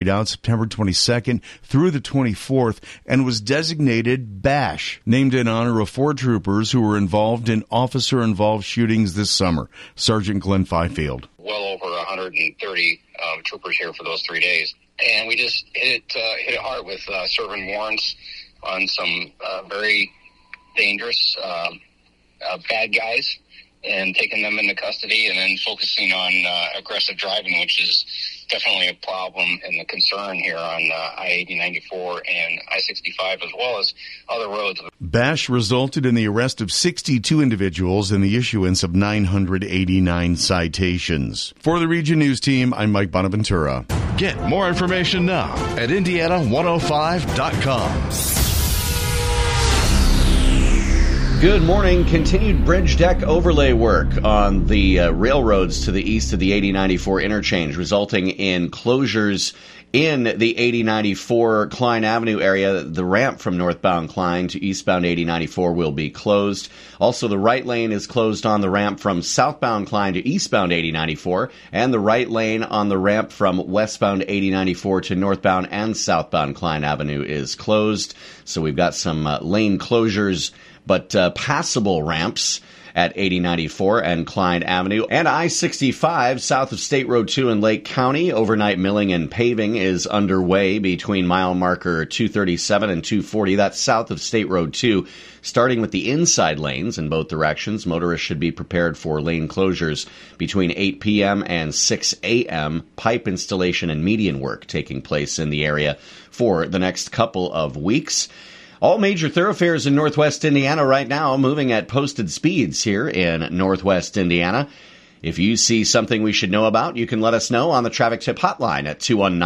out September 22nd through the 24th and was designated BASH, named in honor of 4 troopers who were involved in officer-involved shootings this summer. Sergeant Glenn Fifield. Well over 130 troopers here for those 3 days. And we just hit it hard with serving warrants on some very dangerous bad guys and taking them into custody, and then focusing on aggressive driving, which is definitely a problem and a concern here on I-80, 94 and I-65, as well as other roads. BASH resulted in the arrest of 62 individuals and the issuance of 989 citations. For the Region News Team, I'm Mike Bonaventura. Get more information now at Indiana105.com. Good morning. Continued bridge deck overlay work on the railroads to the east of the 80-94 interchange, resulting in closures in the 80-94 Klein Avenue area. The ramp from northbound Klein to eastbound 80-94 will be closed. Also, the right lane is closed on the ramp from southbound Klein to eastbound 80-94, and the right lane on the ramp from westbound 80-94 to northbound and southbound Klein Avenue is closed. So we've got some lane closures, but passable ramps at 80-94 and Klein Avenue. And I-65 south of State Road 2 in Lake County. Overnight milling and paving is underway between mile marker 237 and 240. That's south of State Road 2. Starting with the inside lanes in both directions, motorists should be prepared for lane closures between 8 p.m. and 6 a.m. Pipe installation and median work taking place in the area for the next couple of weeks. All major thoroughfares in Northwest Indiana right now moving at posted speeds here in Northwest Indiana. If you see something we should know about, you can let us know on the traffic tip hotline at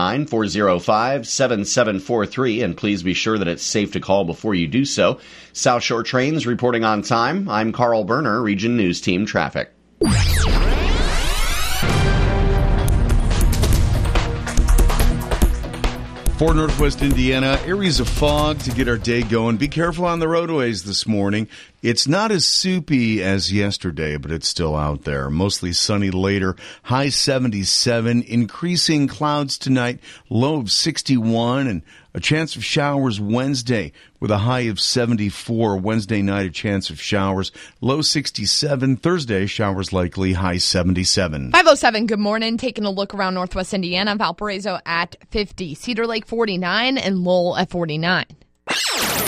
219-405-7743. And please be sure that it's safe to call before you do so. South Shore Trains reporting on time. I'm Carl Berner, Region News Team Traffic. For Northwest Indiana, areas of fog to get our day going. Be careful on the roadways this morning. It's not as soupy as yesterday, but it's still out there. Mostly sunny later. High 77. Increasing clouds tonight. Low of 61 and a chance of showers Wednesday with a high of 74. Wednesday night, a chance of showers. Low 67. Thursday, showers likely. High 77. 5:07, good morning. Taking a look around Northwest Indiana. Valparaiso at 50. Cedar Lake 49 and Lowell at 49.